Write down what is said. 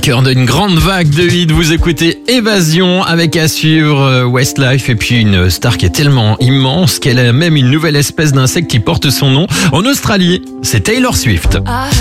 cœur d'une grande vague de hits. Vous écoutez Évasion avec à suivre Westlife et puis une star qui est tellement immense qu'elle a même une nouvelle espèce d'insecte qui porte son nom. En Australie, c'est Taylor Swift.